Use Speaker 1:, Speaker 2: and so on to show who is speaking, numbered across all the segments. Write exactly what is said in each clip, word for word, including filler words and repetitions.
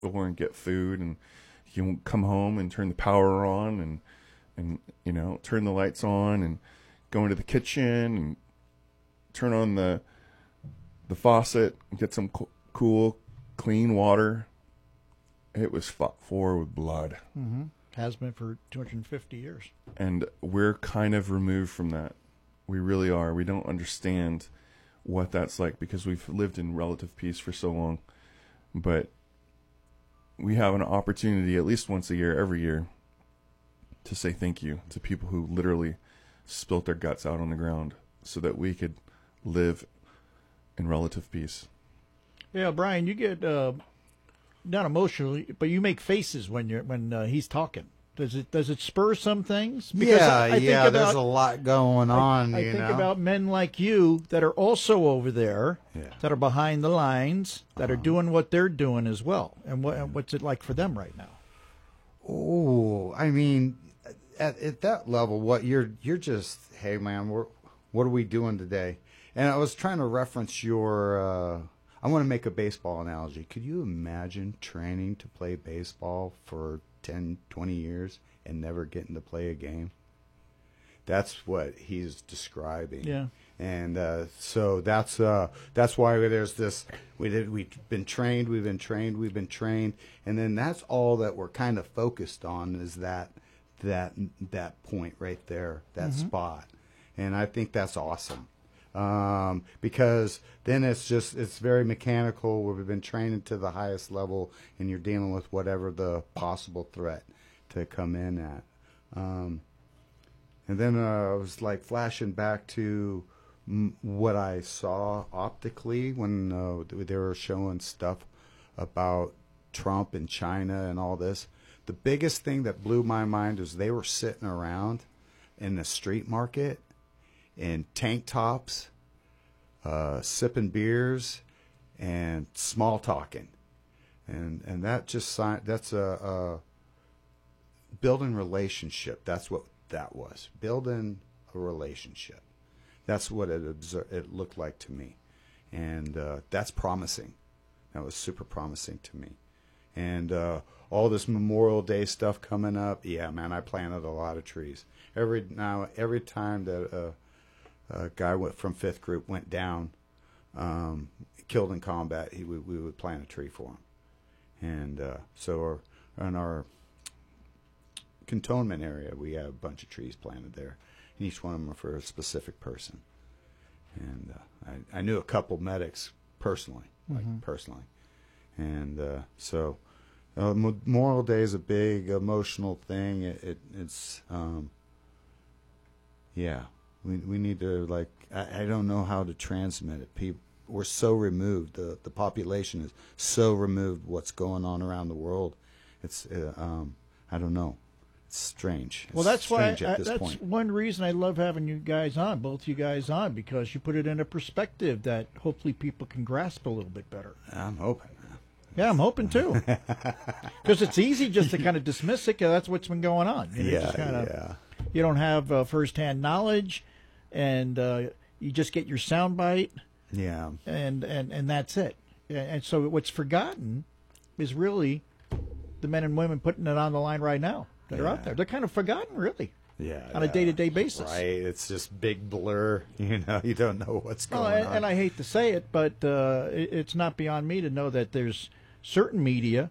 Speaker 1: store and get food, and you come home and turn the power on, and and you know turn the lights on, and go into the kitchen and turn on the the faucet and get some co- cool, clean water. It was fought for with blood.
Speaker 2: Mm-hmm. Has been for two hundred fifty years.
Speaker 1: And we're kind of removed from that. We really are. We don't understand what that's like because we've lived in relative peace for so long. But we have an opportunity at least once a year, every year, to say thank you to people who literally spilt their guts out on the ground so that we could live in relative peace.
Speaker 2: Yeah, Brian, you get uh, not emotionally, but you make faces when you're when uh, he's talking. Does it does it spur some things?
Speaker 3: Because yeah,
Speaker 2: I, I
Speaker 3: yeah.
Speaker 2: think
Speaker 3: there's
Speaker 2: about,
Speaker 3: a lot going on.
Speaker 2: I, I
Speaker 3: you
Speaker 2: think
Speaker 3: know?
Speaker 2: about men like you that are also over there,
Speaker 3: yeah.
Speaker 2: that are behind the lines, that
Speaker 3: uh-huh.
Speaker 2: are doing what they're doing as well. And what what's it like for them right now?
Speaker 3: Oh, I mean, at, at that level, what you're you're just, hey man, we're what are we doing today? And I was trying to reference your. Uh, I want to make a baseball analogy. Could you imagine training to play baseball for ten, twenty years and never getting to play a game? That's what he's describing.
Speaker 2: Yeah.
Speaker 3: And uh, so that's uh, that's why there's this. We did. We've been trained. We've been trained. We've been trained. And then that's all that we're kind of focused on is that that that point right there, that mm-hmm. spot. And I think that's awesome. Um, because then it's just, it's very mechanical. We've been trained to the highest level and you're dealing with whatever the possible threat to come in at. Um, and then uh, I was like flashing back to m- what I saw optically when uh, they were showing stuff about Trump and China and all this. The biggest thing that blew my mind is they were sitting around in the street market in tank tops, uh, sipping beers, and small talking, and and that just that's a, a building relationship. That's what that was, building a relationship. That's what it obser- it looked like to me, and uh, that's promising. That was super promising to me, and uh, all this Memorial Day stuff coming up. Yeah, man, I planted a lot of trees. Every now every time that. Uh, A guy went from fifth group went down, um, killed in combat. He we, we would plant a tree for him, and uh, so our, in our cantonment area, we have a bunch of trees planted there, and each one of them are for a specific person. And uh, I, I knew a couple medics personally, like mm-hmm. personally, and uh, so uh, Memorial Day is a big emotional thing. It, it it's um, yeah. We we need to, like, I, I don't know how to transmit it. People, we're so removed. The the population is so removed what's going on around the world. It's, uh, um, I don't know. It's strange. It's
Speaker 2: well, that's why,
Speaker 3: strange at
Speaker 2: I,
Speaker 3: this
Speaker 2: that's
Speaker 3: point.
Speaker 2: one reason I love having you guys on, both you guys on, because you put it in a perspective that hopefully people can grasp a little bit better.
Speaker 3: I'm hoping.
Speaker 2: Yeah, I'm hoping too. Because it's easy just to kind of dismiss it, because that's what's been going on. You know,
Speaker 3: yeah,
Speaker 2: just kinda,
Speaker 3: yeah.
Speaker 2: You don't have uh, firsthand knowledge. And uh, you just get your soundbite,
Speaker 3: yeah,
Speaker 2: and, and, and that's it. And so what's forgotten is really the men and women putting it on the line right now that
Speaker 3: yeah.
Speaker 2: are out there. They're kind of forgotten, really,
Speaker 3: yeah,
Speaker 2: on
Speaker 3: yeah.
Speaker 2: a day-to-day basis.
Speaker 3: Right, it's just big blur. You know, you don't know what's going
Speaker 2: well, and,
Speaker 3: on.
Speaker 2: And I hate to say it, but uh, it, it's not beyond me to know that there's certain media,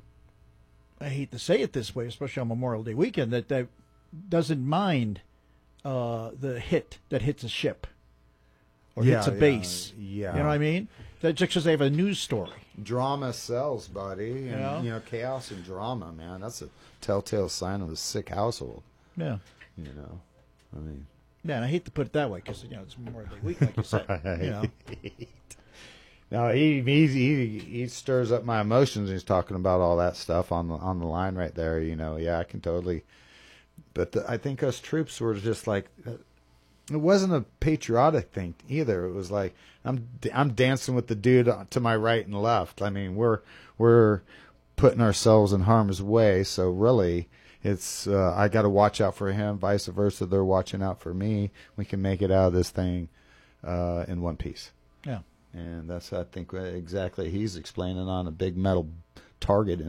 Speaker 2: I hate to say it this way, especially on Memorial Day weekend, that, that doesn't mind Uh, the hit that hits a ship or
Speaker 3: yeah,
Speaker 2: hits a
Speaker 3: yeah,
Speaker 2: base.
Speaker 3: Yeah.
Speaker 2: You know what I mean? That just because they have a news story.
Speaker 3: Drama sells, buddy. And,
Speaker 2: you know?
Speaker 3: you know, chaos and drama, man. That's a telltale sign of a sick household.
Speaker 2: Yeah.
Speaker 3: You know, I mean.
Speaker 2: Yeah, and I hate to put it that way because, you know, it's Memorial Day week, like you said.
Speaker 3: Right.
Speaker 2: You know.
Speaker 3: No, he, he he he stirs up my emotions. He's talking about all that stuff on the on the line right there. You know, yeah, I can totally. But the, I think us troops were just like, it wasn't a patriotic thing either. It was like I'm I'm dancing with the dude to my right and left. I mean, we're we're putting ourselves in harm's way. So really, it's uh, I got to watch out for him. Vice versa, they're watching out for me. We can make it out of this thing uh, in one piece.
Speaker 2: Yeah.
Speaker 3: And that's, I think, exactly he's explaining on a big metal target